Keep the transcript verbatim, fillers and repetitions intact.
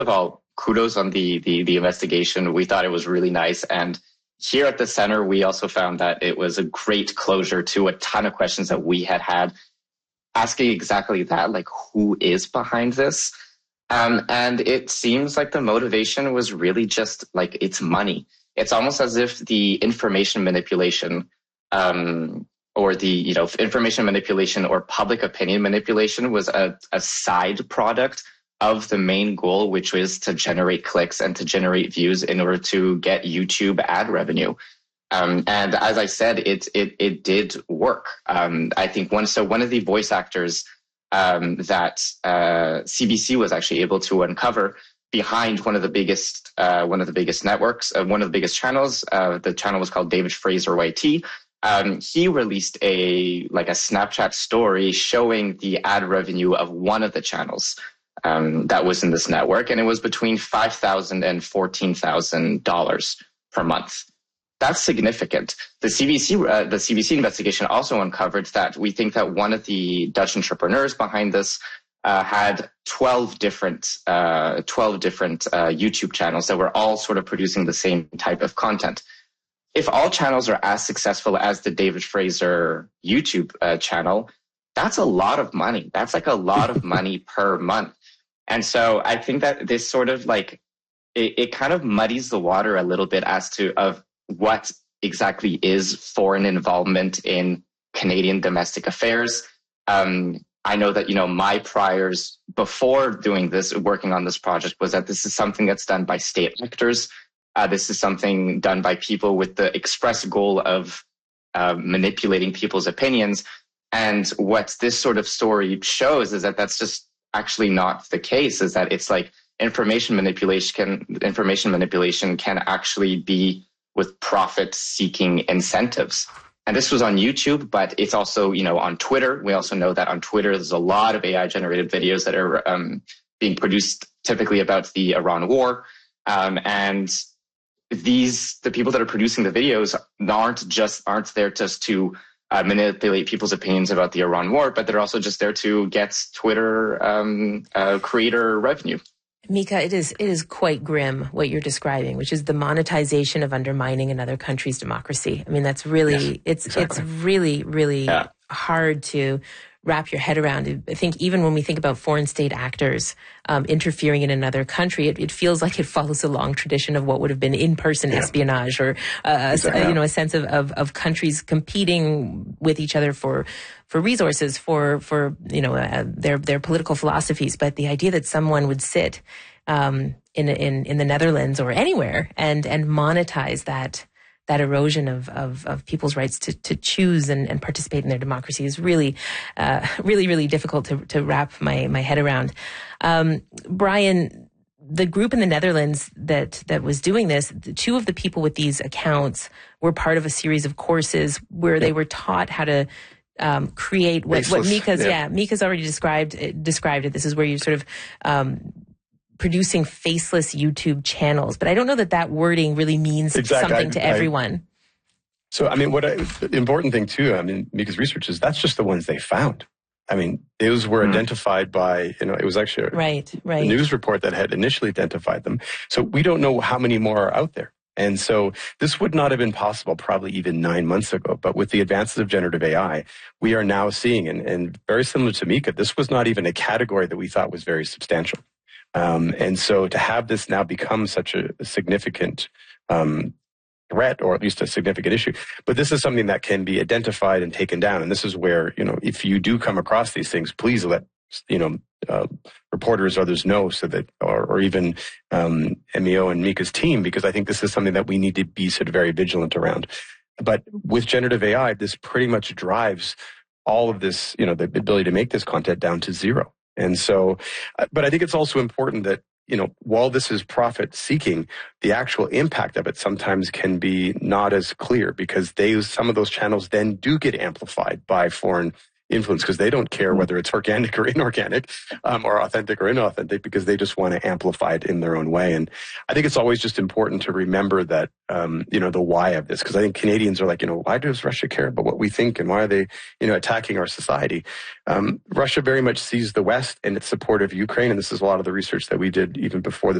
of all, kudos on the, the, the investigation. We thought it was really nice. And here at the center, we also found that it was a great closure to a ton of questions that we had had, asking exactly that, like, who is behind this? Um, and it seems like the motivation was really just like, it's money. It's almost as if the information manipulation, um, or the, you know, information manipulation or public opinion manipulation was a, a side product of the main goal, which was to generate clicks and to generate views in order to get YouTube ad revenue. Um, and as I said, it it it did work. Um, I think one so one of the voice actors um, that uh, C B C was actually able to uncover behind one of the biggest uh, one of the biggest networks, uh, one of the biggest channels. Uh, the channel was called David Fraser Y T. Um, he released a like a Snapchat story showing the ad revenue of one of the channels. Um, that was in this network, and it was between five thousand and fourteen thousand dollars per month. That's significant. The C B C, uh, the C B C investigation also uncovered that we think that one of the Dutch entrepreneurs behind this uh, had twelve different, uh, twelve different uh, YouTube channels that were all sort of producing the same type of content. If all channels are as successful as the David Fraser YouTube uh, channel, that's a lot of money. That's like a lot of money per month. And so I think that this sort of like, it, it kind of muddies the water a little bit as to of what exactly is foreign involvement in Canadian domestic affairs. Um, I know that, you know, my priors before doing this, working on this project, was that this is something that's done by state actors. Uh, this is something done by people with the express goal of uh, manipulating people's opinions. And what this sort of story shows is that that's just actually not the case, is that it's like information manipulation can, information manipulation can actually be with profit seeking incentives. And this was on YouTube, but it's also, you know, on Twitter. We also know that on Twitter, there's a lot of A I generated videos that are um, being produced typically about the Iran war. Um, and these, the people that are producing the videos aren't just, aren't there just to Uh, manipulate people's opinions about the Iran war, but they're also just there to get Twitter um, uh, creator revenue. Mika, it is it is quite grim what you're describing, which is the monetization of undermining another country's democracy. I mean, that's really yes, it's exactly. it's really really yeah. hard to wrap your head around. I think even when we think about foreign state actors um, interfering in another country, it, it feels like it follows a long tradition of what would have been in-person yeah. espionage, or uh, exactly. a, you know, a sense of, of, of countries competing with each other for for resources, for for you know uh, their their political philosophies. But the idea that someone would sit um, in in in the Netherlands or anywhere and and monetize that. that erosion of, of, of people's rights to, to choose and, and participate in their democracy is really, uh, really, really difficult to, to wrap my, my head around. Um, Brian, the group in the Netherlands that, that was doing this, two of the people with these accounts were part of a series of courses where yeah. they were taught how to um, create what, what Mika's, yeah. yeah, Mika's already described, described it. This is where you sort of, um, producing faceless YouTube channels. But I don't know that that wording really means exactly. something I, to everyone. I, so, I mean, what I, the important thing too, I mean, Mika's research is that's just the ones they found. I mean, those were mm. identified by, you know, it was actually a, right, right. a news report that had initially identified them. So we don't know how many more are out there. And so this would not have been possible probably even nine months ago. But with the advances of generative A I, we are now seeing, and, and very similar to Mika, this was not even a category that we thought was very substantial. Um, and so to have this now become such a, a significant um, threat, or at least a significant issue, but this is something that can be identified and taken down. And this is where, you know, if you do come across these things, please let, you know, uh, reporters or others know, so that, or, or even um, M E O and Mika's team, because I think this is something that we need to be sort of very vigilant around. But with generative A I, this pretty much drives all of this, you know, the ability to make this content down to zero. And so, but I think it's also important that, you know, while this is profit seeking, the actual impact of it sometimes can be not as clear, because they, some of those channels then do get amplified by foreign influence because they don't care whether it's organic or inorganic, um, or authentic or inauthentic, because they just want to amplify it in their own way. And I think it's always just important to remember that, um, you know, the why of this, because I think Canadians are like, you know, why does Russia care about what we think and why are they, you know, attacking our society? Um, Russia very much sees the West and its support of Ukraine, and this is a lot of the research that we did even before this